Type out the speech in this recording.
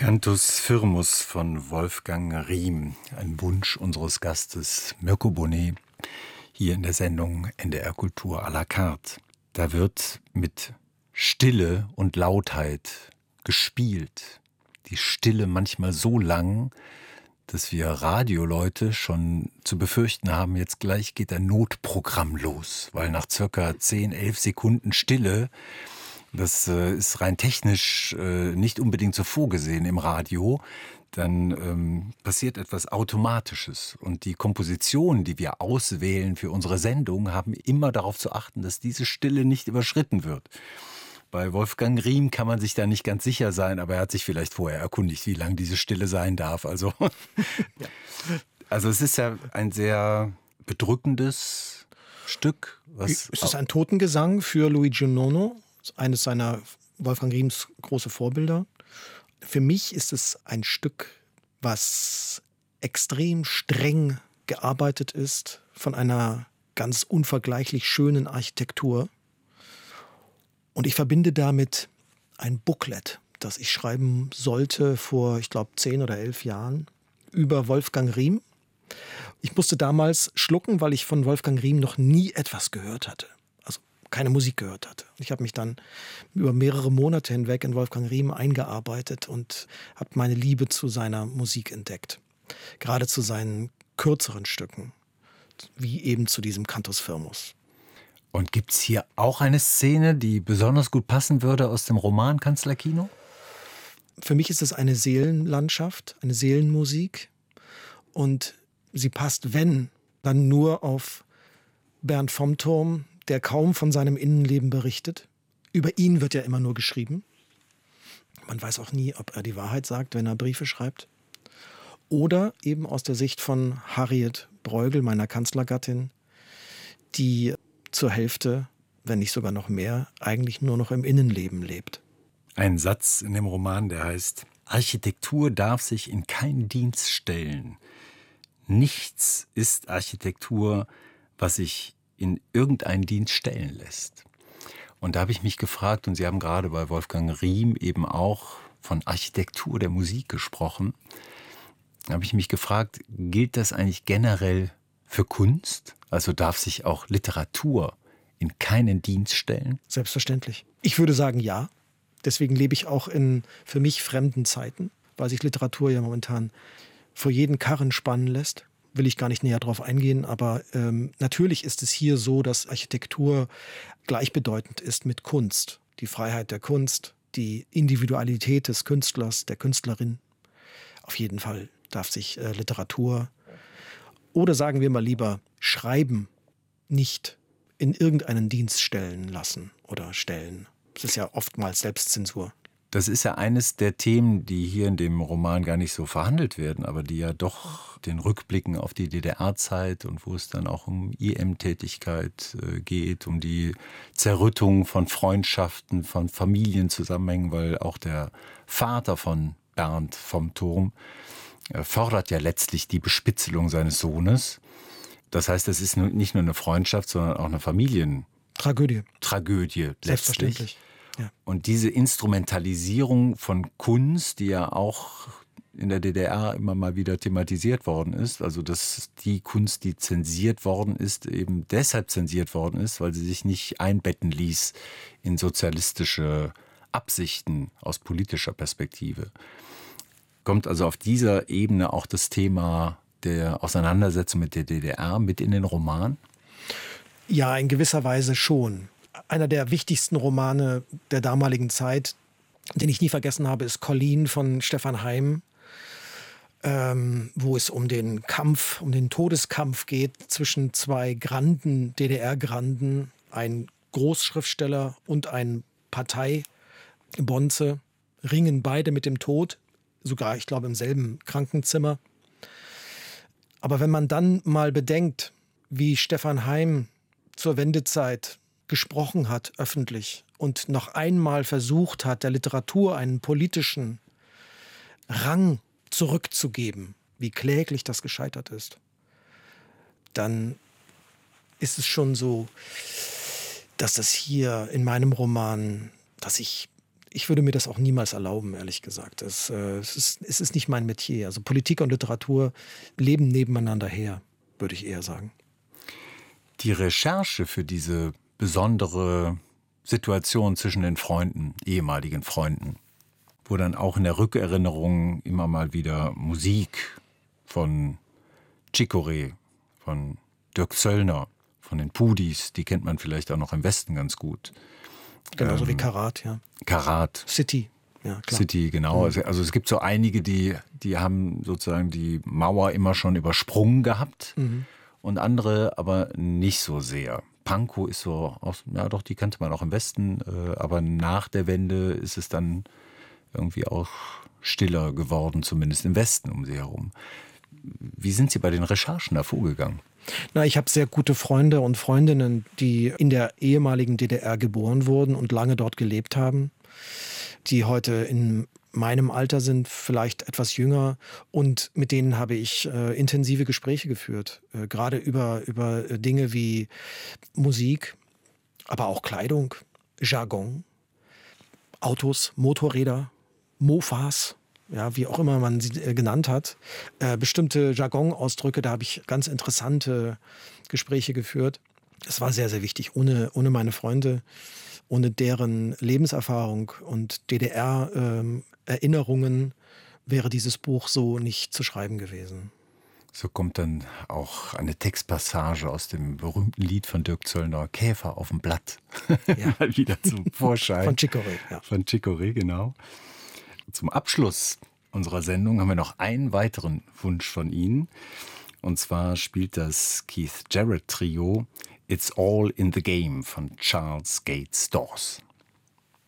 Cantus Firmus von Wolfgang Riem, ein Wunsch unseres Gastes Mirko Bonet, hier in der Sendung NDR Kultur à la carte. Da wird mit Stille und Lautheit gespielt. Die Stille manchmal so lang, dass wir Radioleute schon zu befürchten haben, jetzt gleich geht ein Notprogramm los, weil nach circa 10, 11 Sekunden Stille, das ist rein technisch nicht unbedingt so vorgesehen im Radio, dann passiert etwas Automatisches. Und die Kompositionen, die wir auswählen für unsere Sendung, haben immer darauf zu achten, dass diese Stille nicht überschritten wird. Bei Wolfgang Riem kann man sich da nicht ganz sicher sein, aber er hat sich vielleicht vorher erkundigt, wie lang diese Stille sein darf. Also, ja. Also es ist ja ein sehr bedrückendes Stück. Es ist ein Totengesang für Luigi Nono, eines seiner Wolfgang Riems große Vorbilder. Für mich ist es ein Stück, was extrem streng gearbeitet ist, von einer ganz unvergleichlich schönen Architektur. Und ich verbinde damit ein Booklet, das ich schreiben sollte vor, ich glaube, 10 oder 11 Jahren über Wolfgang Riem. Ich musste damals schlucken, weil ich von Wolfgang Riem noch nie etwas gehört hatte. Also keine Musik gehört hatte. Ich habe mich dann über mehrere Monate hinweg in Wolfgang Riem eingearbeitet und habe meine Liebe zu seiner Musik entdeckt. Gerade zu seinen kürzeren Stücken, wie eben zu diesem Cantus Firmus. Und gibt es hier auch eine Szene, die besonders gut passen würde aus dem Roman Kanzlerkino? Für mich ist es eine Seelenlandschaft, eine Seelenmusik. Und sie passt, wenn, dann nur auf Bernd vom Turm, der kaum von seinem Innenleben berichtet. Über ihn wird ja immer nur geschrieben. Man weiß auch nie, ob er die Wahrheit sagt, wenn er Briefe schreibt. Oder eben aus der Sicht von Harriet Bruegel, meiner Kanzlergattin, die zur Hälfte, wenn nicht sogar noch mehr, eigentlich nur noch im Innenleben lebt. Ein Satz in dem Roman, der heißt: Architektur darf sich in keinen Dienst stellen. Nichts ist Architektur, was sich in irgendeinen Dienst stellen lässt. Und da habe ich mich gefragt, und Sie haben gerade bei Wolfgang Riem eben auch von Architektur der Musik gesprochen, da habe ich mich gefragt, gilt das eigentlich generell für Kunst? Also darf sich auch Literatur in keinen Dienst stellen? Selbstverständlich. Ich würde sagen, ja. Deswegen lebe ich auch in für mich fremden Zeiten, weil sich Literatur ja momentan vor jeden Karren spannen lässt. Will ich gar nicht näher drauf eingehen, aber natürlich ist es hier so, dass Architektur gleichbedeutend ist mit Kunst. Die Freiheit der Kunst, die Individualität des Künstlers, der Künstlerin. Auf jeden Fall darf sich Literatur oder sagen wir mal lieber Schreiben nicht in irgendeinen Dienst stellen lassen oder stellen. Das ist ja oftmals Selbstzensur. Das ist ja eines der Themen, die hier in dem Roman gar nicht so verhandelt werden, aber die ja doch den Rückblicken auf die DDR-Zeit und wo es dann auch um IM-Tätigkeit geht, um die Zerrüttung von Freundschaften, von Familienzusammenhängen, weil auch der Vater von Bernd vom Turm fordert ja letztlich die Bespitzelung seines Sohnes. Das heißt, es ist nicht nur eine Freundschaft, sondern auch eine Tragödie letztlich. Selbstverständlich. Ja. Und diese Instrumentalisierung von Kunst, die ja auch in der DDR immer mal wieder thematisiert worden ist, also dass die Kunst, die zensiert worden ist, eben deshalb zensiert worden ist, weil sie sich nicht einbetten ließ in sozialistische Absichten aus politischer Perspektive. Kommt also auf dieser Ebene auch das Thema der Auseinandersetzung mit der DDR mit in den Roman? Ja, in gewisser Weise schon. Einer der wichtigsten Romane der damaligen Zeit, den ich nie vergessen habe, ist Colleen von Stefan Heym, wo es um den Kampf, um den Todeskampf geht zwischen zwei Granden, DDR-Granden, ein Großschriftsteller und ein Parteibonze, ringen beide mit dem Tod, sogar, ich glaube, im selben Krankenzimmer. Aber wenn man dann mal bedenkt, wie Stefan Heym zur Wendezeit gesprochen hat, öffentlich, und noch einmal versucht hat, der Literatur einen politischen Rang zurückzugeben, wie kläglich das gescheitert ist, dann ist es schon so, dass das hier in meinem Roman, dass ich ich würde mir das auch niemals erlauben, ehrlich gesagt. Es ist nicht mein Metier. Also Politik und Literatur leben nebeneinander her, würde ich eher sagen. Die Recherche für diese besondere Situation zwischen den Freunden, ehemaligen Freunden, wo dann auch in der Rückerinnerung immer mal wieder Musik von Chicorée, von Dirk Zöllner, von den Pudis, die kennt man vielleicht auch noch im Westen ganz gut. Genauso wie Karat, ja. Karat. City, ja, klar. City, genau. Also es gibt so einige, die haben sozusagen die Mauer immer schon übersprungen gehabt und andere aber nicht so sehr. Pankow ist so, ja doch, die kannte man auch im Westen, aber nach der Wende ist es dann irgendwie auch stiller geworden, zumindest im Westen um sie herum. Wie sind Sie bei den Recherchen da vorgegangen? Na, ich habe sehr gute Freunde und Freundinnen, die in der ehemaligen DDR geboren wurden und lange dort gelebt haben, die heute in meinem Alter sind, vielleicht etwas jünger, und mit denen habe ich intensive Gespräche geführt, gerade über Dinge wie Musik, aber auch Kleidung, Jargon, Autos, Motorräder, Mofas, ja, wie auch immer man sie genannt hat. Bestimmte Jargon-Ausdrücke, da habe ich ganz interessante Gespräche geführt. Das war sehr, sehr wichtig. Ohne meine Freunde, ohne deren Lebenserfahrung und DDR-Erinnerungen wäre dieses Buch so nicht zu schreiben gewesen. So kommt dann auch eine Textpassage aus dem berühmten Lied von Dirk Zöllner, Käfer auf dem Blatt, Ja. mal wieder zum Vorschein. Von Chicorée, ja. Von Chicorée, genau. Zum Abschluss unserer Sendung haben wir noch einen weiteren Wunsch von Ihnen. Und zwar spielt das Keith Jarrett Trio It's All in the Game von Charles Gates Dawes.